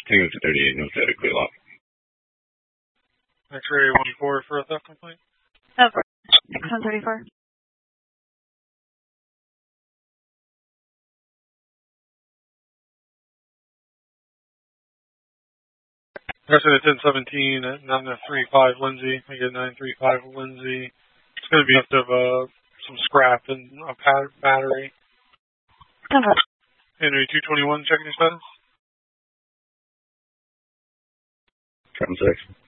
Tango 238, no static, clear lock. X-ray 1-4 for a theft complaint. Over. X-134. Actually, it's 1017 at 935 Lindsay. I get 935 Lindsay. It's going to be left of some scrap and a battery. Over. Henry 221, checking your status. Trend 6.